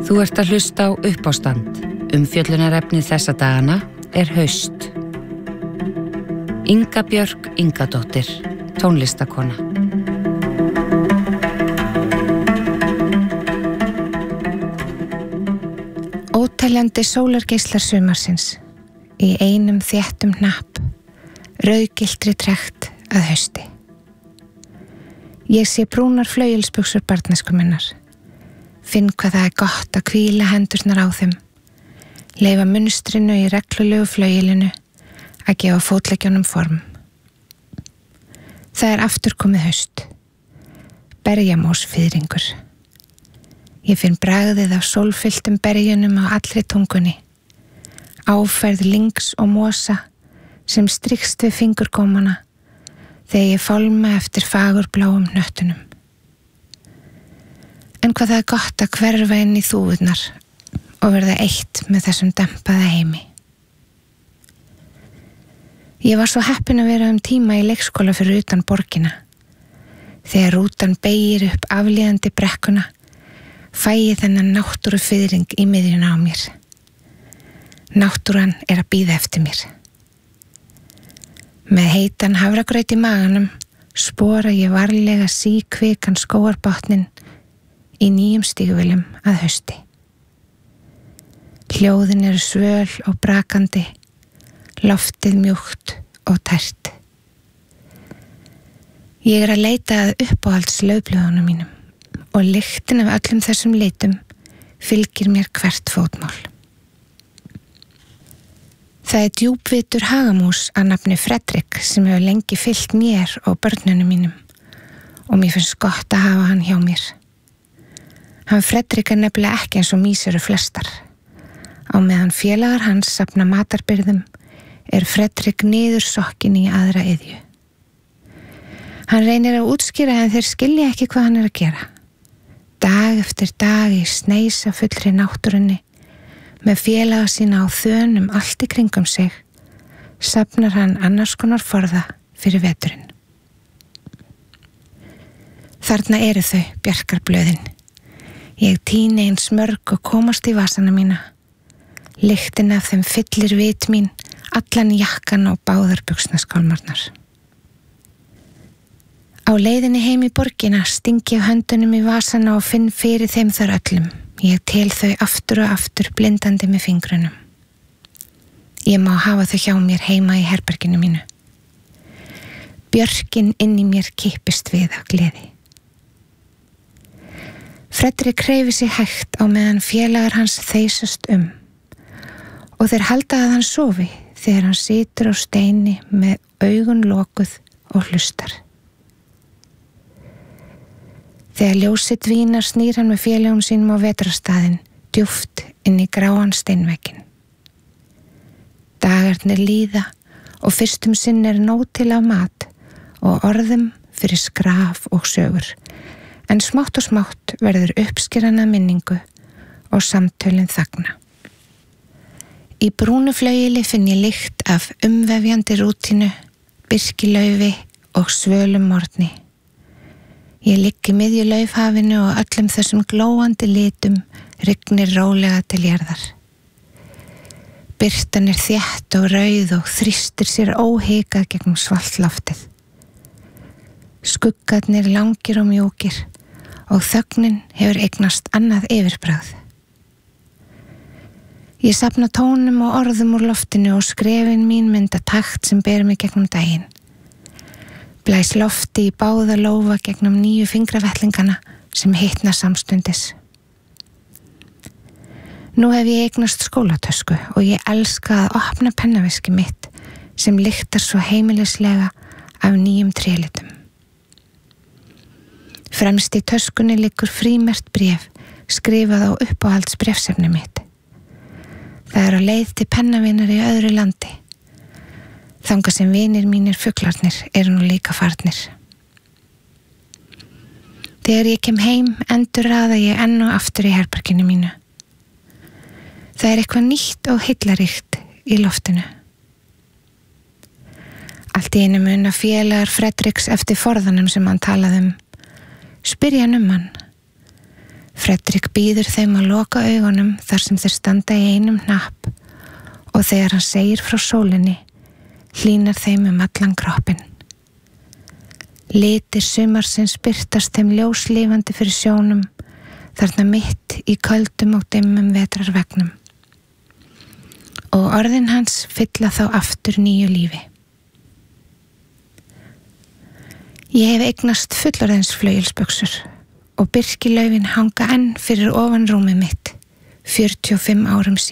Þú ert að hlusta á Uppástand. Umfjöllunarefnið þessa dagana er haust. Inga Björk Ingadóttir, tónlistakona. Óteljandi sólargeislar sumarsins í einum þéttum hnapp, rauðgiltri trekt að hausti. Ég sé brúnar flauelsbuxur barnæsku minnar. Finn hvað það gott að hvíla hendurnar á þeim, leyfa munstrinu í reglulegu flauelinu að gefa fótleggjónum form. Það aftur komið haust, berjamósfiðringur. Ég finn bragðið af sólfylltum berjunum á allri tungunni, áferð lyngs og mosa sem strykst við fingurgómana þegar ég fálma eftir fagurbláum hnöttunum. En hvað það gott að hverfa inn í þúfurnar og verða eitt með þessum dempaða heimi. Ég var svo heppin að vera tíma í leikskóla fyrir utan borgina. Þegar rútan beygir upp aflíðandi brekkuna, fæ ég þennan náttúrufiðring í miðjuna á mér. Náttúran að bíða eftir mér. Með heitan hafragraut í maganum spora ég varlega síkvikan skógarbotninn í nýjum stígvélum að hausti. Hljóðin eru svöl og brakandi, loftið mjúkt og tært. Ég að leita að uppáhalds laufblöðunum mínum og lyktin af öllum þessum litum fylgir mér hvert fótmál. Það djúpvitur hagamús að nafni Fredrik sem hefur lengi fylgt mér og börnunum mínum og mér finnst gott að hafa hann hjá mér. Hann Fredrik nefnilega ekki eins og mýs eru flestar. Á meðan félagar hans safna matarbirgðum Fredrik niður sokkin í aðra iðju. Hann reynir að útskýra en þeir skilja ekki hvað hann að gera. Dag eftir dag í sneisa fullri náttúrunni, með félaga sína á þönum allt í kringum sig, safnar hann annars konar forða fyrir veturinn. Þarna eru þau, bjarkarblöðin. Ég tíni eins mörg og komast í vasana mína. Lyktin af þeim fyllir vit mín, allan jakkan og báðar buxnaskálmarnar. Á leiðinni heim í borgina stingi ég höndunum í vasana og finn fyrir þeim þar öllum. Ég tel þau aftur og aftur blindandi með fingrunum. Ég má hafa þau hjá mér heima í herberginu mínu. Björkin inn í mér kippist við af gleði. Fredrik hreyfir sig hægt á meðan félagar hans þeysast og þeir halda að hann sofi þegar hann situr á steini með augun lokuð og hlustar. Þegar ljósið dvínar snýr hann með félagum sínum á vetrarstaðinn djúpt inn í gráan steinvegginn. Dagarnir líða og fyrst sinn nóg til af mat og orðum fyrir skraf og sögur. En smátt og smátt verður uppskerana minningu og samtölin þagna. Í brúnu flaueli finn ég lykt af umvefjandi rútínu, birkilaufi og svölum morgni. Ég ligg í miðju laufhafinu og öllum þessum glóandi litum rignir rólega til jarðar. Birtan þétt og rauð og þrýstir sér óhikað gegnum svalt loftið. Skuggarnir langir og mjúkir og þögnin hefur eignast annað yfirbragð. Ég safna tónum og orðum úr loftinu og skrefin mín mynda takt sem ber mig gegnum daginn. Blæs lofti í báða lófa gegnum nýju fingravettlingana sem hitna samstundis. Nú hef ég eignast skólatösku og ég elska að opna pennaveski mitt sem lyktar svo heimilislega af nýjum trélitum. Fremst í töskunni liggur frímerkt bréf skrifað á uppáhalds bréfsefni mitt. Það á leið til pennavinar í öðru landi. Þangað sem vinir mínir fuglarnir nú líka farnir. Þegar ég kem heim endurraða ég enn og aftur í herberginu mínu. Það eitthvað nýtt og heillaríkt í loftinu. Allt í einu muna félagar Fredriks eftir forðanum sem hann talaði Spyrja hann. Fredrik býður þeim að loka augunum þar sem þeir standa í einum hnapp og þegar hann segir frá sólinni, hlýnar þeim allan kroppinn. Litir sumarsins birtast þeim ljóslifandi fyrir sjónum, þarna mitt í köldum og dimmum vetrarvegnum. Og orðin hans fylla þá aftur nýju lífi. Ég hef eignast fullorðins flauelsbuxur og birkilaufin hanga enn fyrir ofan rúmið mitt 45 árum síðan.